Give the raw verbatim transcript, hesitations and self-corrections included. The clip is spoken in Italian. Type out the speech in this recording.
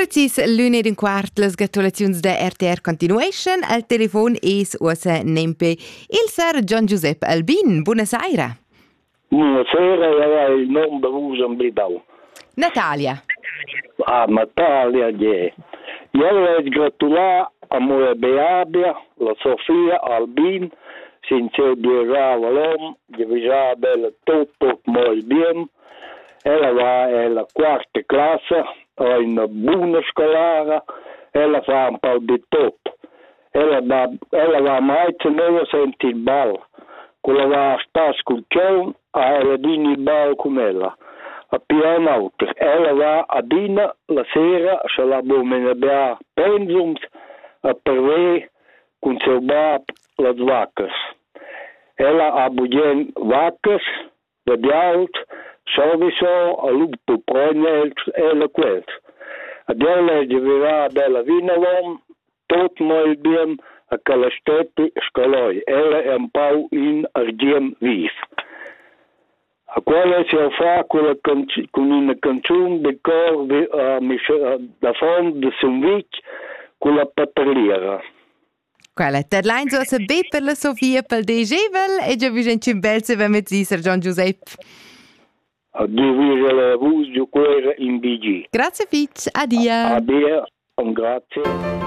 Precis lunedì un quart las gratulaziuns da R T R Continuation. Al telefon es uossa nempe il Sir John Giuseppe Albin. Buonasera. Buonasera, era il nome da uso in Bidau. Natalia. Ah, Natalia, yeah. Io voglio gratulare a mia beabia, la Sofia Albin, sincer dirà l'uomo, che già bella tutto molto bene. Ella va alla quarta classe, è una buona scolare, ella fa un po' di tutto. Ella, da, ella va mai tenere senti il bal. Quella va a stare scucchione, ella dina il bal con ella. A piano ella va a dina la sera, se la bomena bea pensums, a perve con seu bab las vacas. Ella ha budien vacas, vediaut, sowieso a lupo prone ella quels. Ad ella giverà della vinavom, tot molto bien a calasteti scoloi. Ella è un po' in argiem vis. A quella si fa con, canc- con una canzone di cor uh, da fondo di Sunvic con la paterliera. Quella deadline so se be per la Sofia pel degevel e già vi in belze ve met Sir John Giuseppe. A divisa la voce di quella in B G. Grazie Fitch, adia. Adia, un grazie.